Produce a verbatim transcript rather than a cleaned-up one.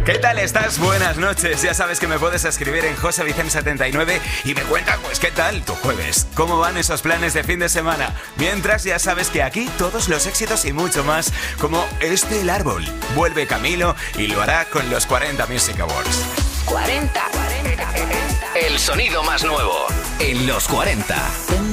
¿Qué tal estás? Buenas noches. Ya sabes que me puedes escribir en José Vicente setenta y nueve y me cuentas, pues, ¿qué tal tu jueves? ¿Cómo van esos planes de fin de semana? Mientras, ya sabes que aquí todos los éxitos y mucho más, como este El Árbol. Vuelve Camilo y lo hará con los cuarenta Music Awards. cuarenta. El sonido más nuevo en los cuarenta.